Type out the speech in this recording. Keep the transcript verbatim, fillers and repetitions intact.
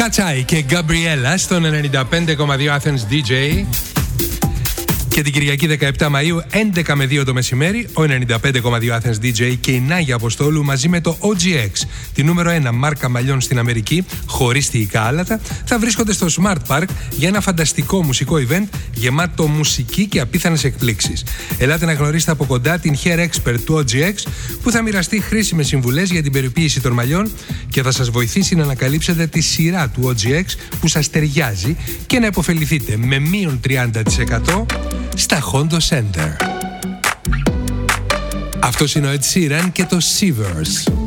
Κατσάι και Γκαμπριέλα στον ενενήντα πέντε κόμμα δύο Athens ντι τζέι. Και την Κυριακή δεκαεπτά Μαΐου έντεκα με δύο το μεσημέρι, ο ενενήντα πέντε κόμμα δύο Athens ντι τζέι και η Νάγια Αποστόλου μαζί με το ο τζι εξ, τη νούμερο ένα μάρκα μαλλιών στην Αμερική, χωρίς θηϊκά άλατα, θα βρίσκονται στο Smart Park για ένα φανταστικό μουσικό event γεμάτο μουσική και απίθανες εκπλήξεις. Ελάτε να γνωρίσετε από κοντά την hair expert του ο τζι εξ που θα μοιραστεί χρήσιμες συμβουλές για την περιποίηση των μαλλιών και θα σας βοηθήσει να ανακαλύψετε τη σειρά του ο τζι εξ που σας ταιριάζει και να υποφεληθείτε με μείον τριάντα τοις εκατό στα Hondo Center. Αυτός είναι ο Ed Sheeran και το Shivers.